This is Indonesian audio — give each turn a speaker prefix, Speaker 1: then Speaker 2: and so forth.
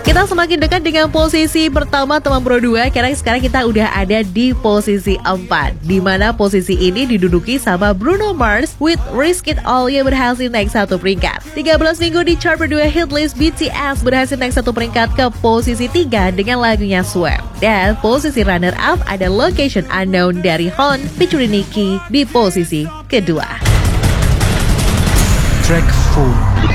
Speaker 1: Kita semakin dekat dengan posisi pertama teman Pro 2 karena sekarang kita udah ada di posisi 4, di mana posisi ini diduduki sama Bruno Mars with Risk It All yang berhasil naik 1 peringkat. 13 minggu di chart berdua hitlist, BTS berhasil naik 1 peringkat ke posisi 3 dengan lagunya Swim. Dan posisi runner up ada Location Unknown dari Hon featuring Nicki di posisi kedua.
Speaker 2: Track 4.